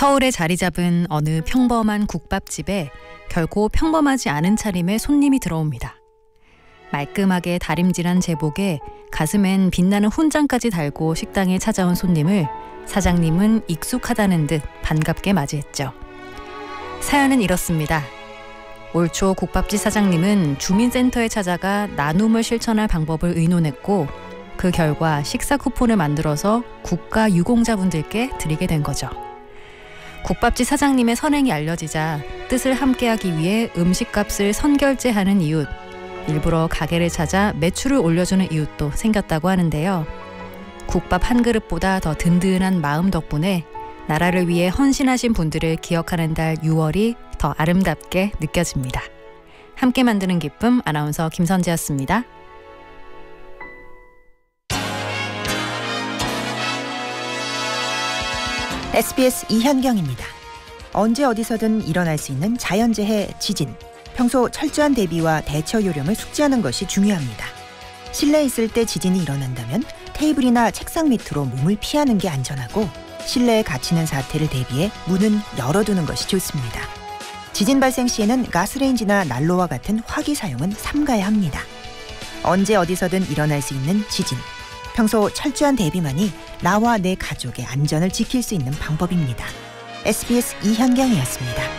서울에 자리 잡은 어느 평범한 국밥집에 결코 평범하지 않은 차림의 손님이 들어옵니다. 말끔하게 다림질한 제복에 가슴엔 빛나는 훈장까지 달고 식당에 찾아온 손님을 사장님은 익숙하다는 듯 반갑게 맞이했죠. 사연은 이렇습니다. 올 초 국밥집 사장님은 주민센터에 찾아가 나눔을 실천할 방법을 의논했고 그 결과 식사 쿠폰을 만들어서 국가 유공자분들께 드리게 된 거죠. 국밥집 사장님의 선행이 알려지자 뜻을 함께하기 위해 음식값을 선결제하는 이웃, 일부러 가게를 찾아 매출을 올려주는 이웃도 생겼다고 하는데요. 국밥 한 그릇보다 더 든든한 마음 덕분에 나라를 위해 헌신하신 분들을 기억하는 달 6월이 더 아름답게 느껴집니다. 함께 만드는 기쁨, 아나운서 김선지였습니다. SBS 이현경입니다. 언제 어디서든 일어날 수 있는 자연재해 지진. 평소 철저한 대비와 대처 요령을 숙지하는 것이 중요합니다. 실내에 있을 때 지진이 일어난다면 테이블이나 책상 밑으로 몸을 피하는 게 안전하고 실내에 갇히는 사태를 대비해 문은 열어두는 것이 좋습니다. 지진 발생 시에는 가스레인지나 난로와 같은 화기 사용은 삼가야 합니다. 언제 어디서든 일어날 수 있는 지진. 평소 철저한 대비만이 나와 내 가족의 안전을 지킬 수 있는 방법입니다. SBS 이현경이었습니다.